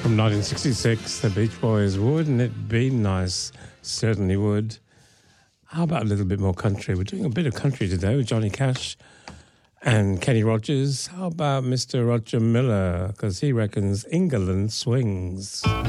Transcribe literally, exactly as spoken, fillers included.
From nineteen sixty-six, the Beach Boys. Wouldn't it be nice? Certainly would. How about a little bit more country? We're doing a bit of country today with Johnny Cash and Kenny Rogers. How about Mister Roger Miller? Because he reckons England swings.